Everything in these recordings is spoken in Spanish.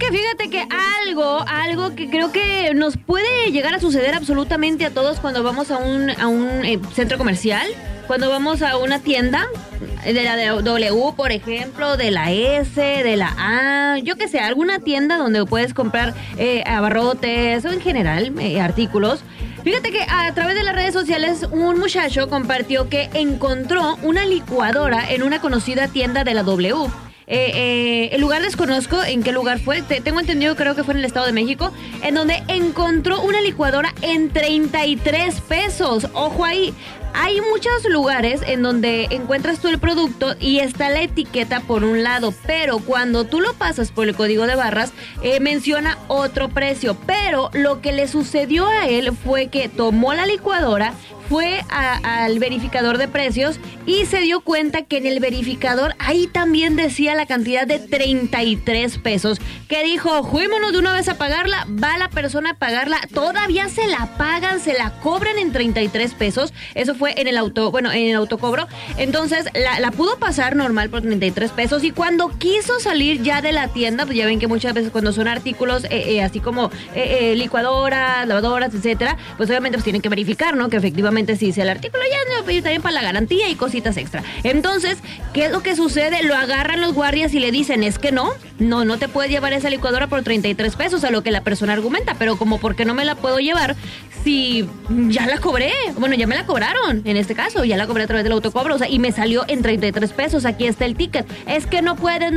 que fíjate que algo que creo que nos puede llegar a suceder absolutamente a todos cuando vamos a un centro comercial, cuando vamos a una tienda de la W, por ejemplo, de la S, de la A, yo que sé, alguna tienda donde puedes comprar abarrotes o en general artículos. Fíjate que a través de las redes sociales un muchacho compartió que encontró una licuadora en una conocida tienda de la W. El lugar desconozco en qué lugar fue, tengo entendido, creo que fue en el Estado de México, en donde encontró una licuadora en 33 pesos. Ojo ahí, hay muchos lugares en donde encuentras tú el producto y está la etiqueta por un lado, pero cuando tú lo pasas por el código de barras, menciona otro precio. Pero lo que le sucedió a él fue que tomó la licuadora, fue al verificador de precios y se dio cuenta que en el verificador ahí también decía la cantidad de 33 pesos. Que dijo, fuímonos de una vez a pagarla, va la persona a pagarla, todavía se la pagan, se la cobran en 33 pesos. Eso fue en el autocobro. Entonces la pudo pasar normal por 33 pesos y cuando quiso salir ya de la tienda, pues ya ven que muchas veces cuando son artículos así como licuadoras, lavadoras, etcétera, pues obviamente pues tienen que verificar, ¿no? Que efectivamente sí sea el artículo, ya no pedir también para la garantía y cositas extra. Entonces, ¿qué es lo que sucede? Lo agarran los guardias y le dicen, es que no te puedes llevar esa licuadora por 33 pesos, a lo que la persona argumenta, pero como ¿por qué no me la puedo llevar si ya la cobré? Bueno, ya me la cobraron, en este caso, ya la cobré a través del autocobro, o sea, y me salió en 33 pesos, aquí está el ticket. Es que no puedes,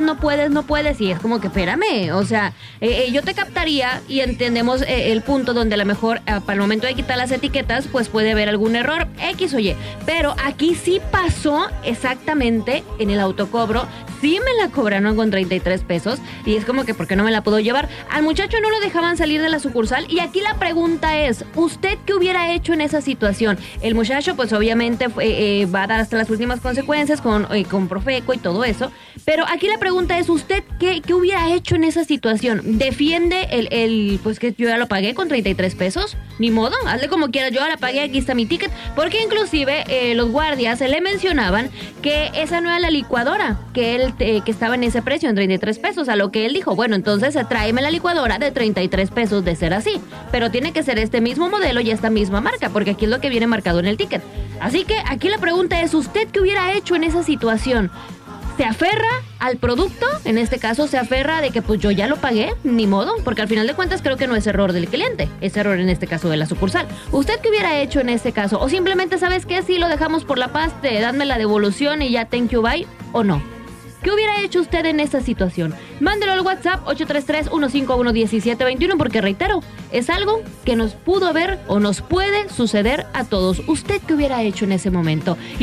y es como que espérame, o sea, yo te captaría y entendemos el punto donde a lo mejor para el momento de quitar las etiquetas, pues puede haber algún error, X o Y, pero aquí sí pasó exactamente en el autocobro, sí me la cobraron con 33 pesos y es como que ¿por qué no me la puedo llevar? Al muchacho no lo dejaban salir de la sucursal y aquí la pregunta es, ¿usted qué hubiera hecho en esa situación? El muchacho pues obviamente va a dar hasta las últimas consecuencias con Profeco y todo eso, pero aquí la pregunta es, ¿usted qué hubiera hecho en esa situación? ¿Defiende pues que yo ya lo pagué con 33 pesos? Ni modo, hazle como quieras, yo ya la pagué, aquí está mi ticket, porque inclusive los guardias le mencionaban que esa no era la licuadora, que estaba en ese precio, en 33 pesos, a lo que él dijo, bueno, entonces tráeme la licuadora de 33 pesos de ser así, pero tiene que ser este mismo modelo y esta misma marca, porque aquí es lo que viene marcado en el ticket. Así que aquí la pregunta es, ¿usted qué hubiera hecho en esa situación? ¿Se aferra al producto? En este caso se aferra de que pues yo ya lo pagué, ni modo, porque al final de cuentas creo que no es error del cliente, es error en este caso de la sucursal. ¿Usted qué hubiera hecho en este caso? ¿O simplemente sabes qué? Si lo dejamos por la paz, dadme la devolución y ya thank you bye, ¿o no? ¿Qué hubiera hecho usted en esta situación? Mándelo al WhatsApp 833-151-1721 porque reitero, es algo que nos pudo haber o nos puede suceder a todos. ¿Usted qué hubiera hecho en ese momento?